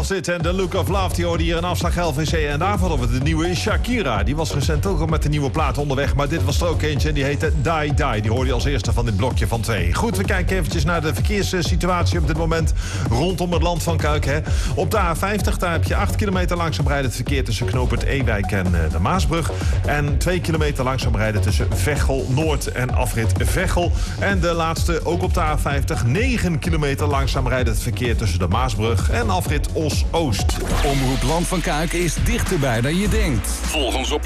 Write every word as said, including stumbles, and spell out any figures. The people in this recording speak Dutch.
was dit. En The Look of Love, die hoorde hier een afslag L V C. En daarvoor hadden we de nieuwe Shakira. Die was recent ook al met de nieuwe plaat onderweg. Maar dit was er ook eentje en die heette Die Die. Die hoorde je als eerste van dit blokje van twee. Goed, we kijken eventjes naar de verkeerssituatie op dit moment rondom het land van Kuik. Hè. Op de A vijftig, daar heb je acht kilometer langzaam rijdend verkeer tussen knooppunt Ewijk en uh, de Maasbrug. En twee kilometer langzaam rijden tussen Veghel Noord en afrit Veghel. En de laatste, ook op de A vijftig, negen kilometer langzaam rijdend verkeer tussen de Maasbrug en afrit Os Oost. Omroep Land van Kuik is dichterbij dan je denkt. Volg ons op